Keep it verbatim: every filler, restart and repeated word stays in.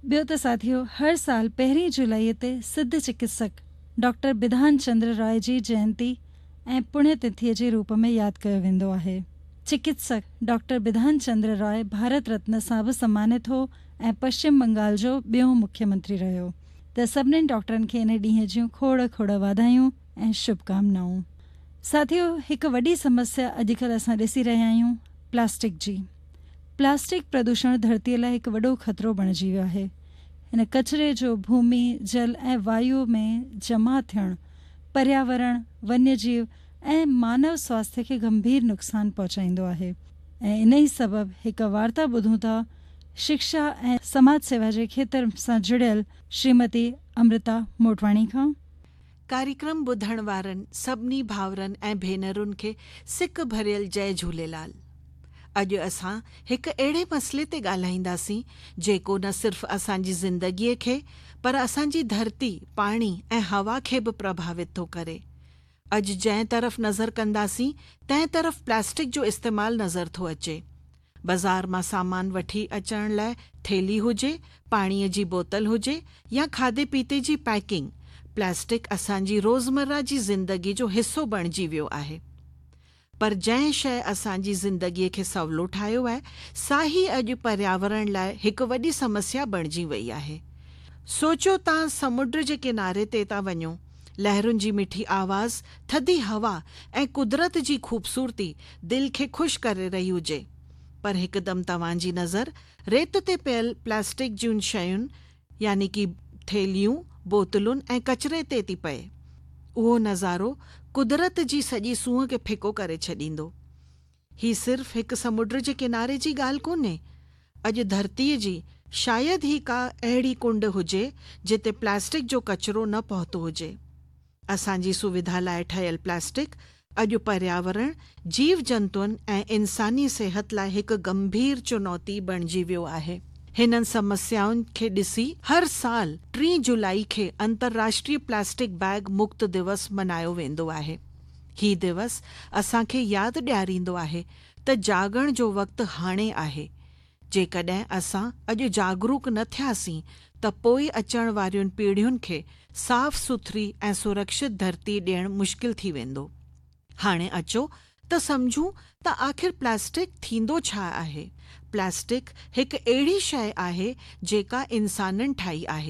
ॿियो त साथियो, हर साल पहिरीं जुलाई ते सिद्ध चिकित्सक डॉक्टर बिधान चंद्र रॉय जी जयंती ऐं पुण्यतिथीअ जे रूप में यादि कयो वेंदो आहे। चिकित्सक डॉक्टर बिधान चंद्र रॉय भारत रत्न सां बि सम्मानित हो ऐं पश्चिम बंगाल जो ॿियों मुख्यमंत्री रहियो। त सभिनीनि डॉक्टरनि खे इन ॾींहं जूं खोड़ खोड़ वाधायूं ऐं शुभकामनाऊं। साथियो, हिकु वॾी समस्या अॼुकल्ह असां ॾिसी रहिया आहियूं, प्लास्टिक जी। प्लास्टिक प्रदूषण धरतीअ लाइ हिकु वॾो ख़तरो बणिजी वियो आहे। हिन कचिरे जो भूमि, जल ऐं वायु में जमा थियणु पर्यावरण, वन्यजीव ऐं मानव स्वास्थ्य खे गंभीर नुक़सान पहुचाईंदो आहे। ऐं इन ई सबबु हिकु वार्ता ॿुधूं था शिक्षा ऐं समाज सेवा जे खेत्र सां जुड़ियल श्रीमती अमृता मोटवाणी खां। कार्यक्रम ॿुधण वारनि सभिनी भाउरनि ऐं भेनरुनि खे सिक भरियल जय झूलेलाल। अॼु असां हिकु अहिड़े मसइले ते ॻाल्हाईंदासीं जेको न सिर्फ़ु असांजी ज़िंदगीअ खे पर असांजी धरती, पाणी ऐं हवा खे बि प्रभावित थो करे। अॼु जंहिं तरफ़ नज़र कंदासीं तंहिं तरफ़ प्लास्टिक जो इस्तेमालु नज़र थो अचे। बाज़ार मां सामान वठी अचण लाइ थेली हुजे, पाणीअ जी बोतल हुजे या खाधे पीते जी पैकिंग, प्लास्टिक असांजी रोज़मर्रा जी ज़िंदगी जो हिसो बणिजी वियो आहे। पर जंहिं शइ असांजी ज़िंदगीअ खे सवलो ठाहियो आहे, साही अॼु पर्यावरण लाइ हिकु वॾी समस्या बणिजी वई आहे। सोचियो तव्हां समुंड जे किनारे ते था वञो, लहरुनि जी मिठी आवाज़, थधी हवा ऐं कुदरत जी खूबसूरती दिलि खे ख़ुशि करे रही हुजे, पर हिकदमि तव्हांजी नज़र रेत ते पियल प्लास्टिक जूं शयुनि यानी कि थेलियूं, बोतलुनि ऐं कचिरे ते थी पए। उहो नज़ारो कुदरत जी सॼी सूंहं खे फिको करे छॾींदो। ही सिर्फ़ हिकु समुंड जे किनारे जी ॻाल्हि कोन्हे। अॼु धरतीअ जी शायदि ही का अहिड़ी कुंड हुजे जिते प्लास्टिक जो कचिरो न पहुतो हुजे। असांजी सुविधा लाइ ठहियल प्लास्टिक अॼु पर्यावरण, जीव जंतुअनि ऐं इंसानी सिहत लाइ हिकु गंभीर चुनौती बणिजी वियो आहे। हिननि समस्याउनि खे ॾिसी हर साल टीं जुलाई खे अंतर्राष्ट्रीय प्लास्टिक बैग मुक्त दिवस मनायो वेंदो आहे। ही दिवस असांखे यादि ॾियारींदो आहे त जागण जो वक़्तु हाणे आहे। जेकॾहिं असां अॼु जागरूक न थियासीं त पोइ अचण वारियुनि पीढ़ियुनि खे साफ़ सुथरी ऐं सुरक्षित धरती ॾियणु मुश्किल थी वेंदो। हाणे अचो त सम्झूं त आख़िर प्लास्टिक थींदो छा आहे। प्लास्टिक हिकु अहिड़ी शइ आहे जेका इंसाननि ठाही आहे।